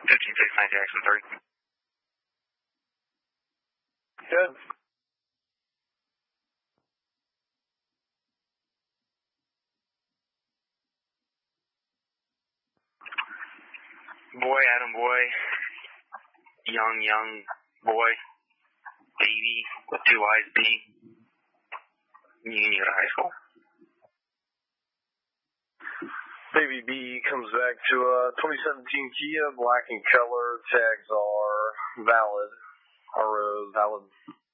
1569 Jackson 3. Good. Boy, Adam Boy, young boy, baby with 2 eyes, B, Union High School. Baby B comes back to a 2017 Kia, black in color, tags are valid. RO valid.